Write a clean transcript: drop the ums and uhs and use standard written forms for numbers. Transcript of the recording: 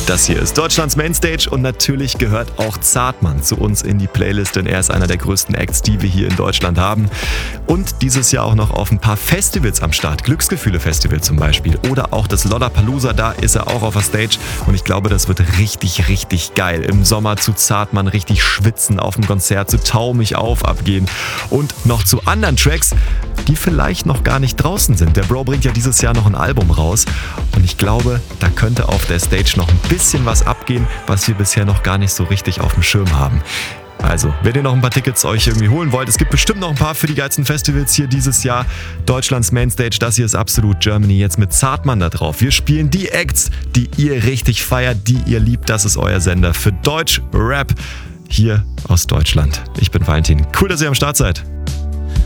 Das hier ist Deutschlands Mainstage und natürlich gehört auch Zartmann zu uns in die Playlist, denn er ist einer der größten Acts, die wir hier in Deutschland haben. Und dieses Jahr auch noch auf ein paar Festivals am Start. Glücksgefühle Festival zum Beispiel oder auch das Lollapalooza, da ist er auch auf der Stage und ich glaube, das wird richtig, richtig geil. Im Sommer zu Zartmann richtig schwitzen, auf dem Konzert zu Tau mich auf abgehen und noch zu anderen Tracks, die vielleicht noch gar nicht draußen sind. Der Bro bringt ja dieses Jahr noch ein Album raus und ich glaube, da könnte auf der Stage noch ein bisschen was abgehen, was wir bisher noch gar nicht so richtig auf dem Schirm haben. Also, wenn ihr noch ein paar Tickets euch irgendwie holen wollt, es gibt bestimmt noch ein paar für die geilsten Festivals hier dieses Jahr. Deutschlands Mainstage, das hier ist Absolut Germany, jetzt mit Zartmann da drauf. Wir spielen die Acts, die ihr richtig feiert, die ihr liebt. Das ist euer Sender für Deutsch Rap hier aus Deutschland. Ich bin Valentin. Cool, dass ihr am Start seid.